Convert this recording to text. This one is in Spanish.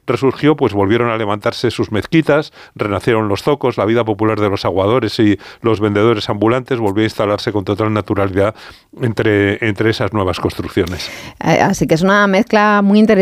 resurgió, pues volvieron a levantarse sus mezquitas, renacieron los zocos, la vida popular de los aguadores y los vendedores ambulantes volvió a instalarse con total naturalidad entre esas nuevas construcciones. Así que es una mezcla muy interesante